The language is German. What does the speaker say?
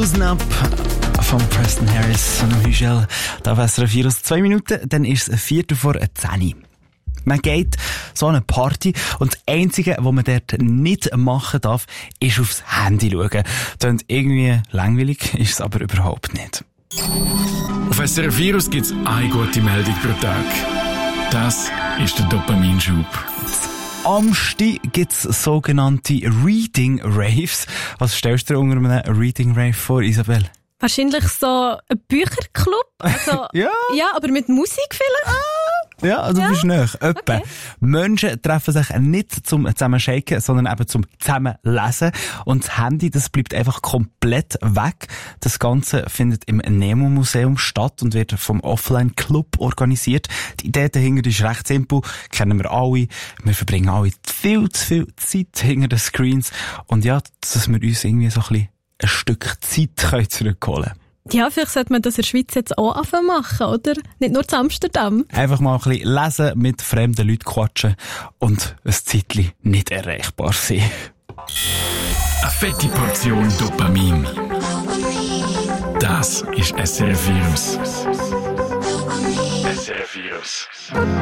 Loosen Up von Preston Harris und Michelle. Da wäre es 4 aus 2 Minuten, dann ist es 4:10. Man geht so eine Party und das Einzige, was man dort nicht machen darf, ist aufs Handy schauen. Klingt irgendwie langweilig, ist es aber überhaupt nicht. Auf SRF Virus gibt es eine gute Meldung pro Tag. Das ist der Dopaminschub. Amsti gibt es sogenannte Reading Raves. Was stellst du dir unter einem Reading Rave vor, Isabel? Wahrscheinlich so ein Bücherclub. Also, Ja, aber mit Musik vielleicht? ja, also du bist näher. Etwa. Okay. Menschen treffen sich nicht zum zusammen shaken, sondern eben zum zusammen lesen. Und das Handy, das bleibt einfach komplett weg. Das Ganze findet im Nemo-Museum statt und wird vom Offline-Club organisiert. Die Idee dahinter ist recht simpel. Kennen wir alle. Wir verbringen alle viel zu viel Zeit hinter den Screens. Und ja, dass wir uns irgendwie so ein Stück Zeit zurückholen können. Ja, vielleicht sollte man das in der Schweiz jetzt auch anfangen machen, oder? Nicht nur zu Amsterdam. Einfach mal ein bisschen lesen, mit fremden Leuten quatschen und ein Zeitchen nicht erreichbar sein. Eine fette Portion Dopamin. Das ist SRF Virus. SRF Virus.